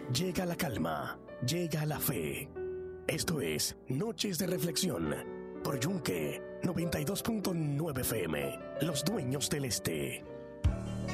Llega la calma, llega la fe. Esto es Noches de Reflexión por Yunque 92.9 FM, Los Dueños del Este.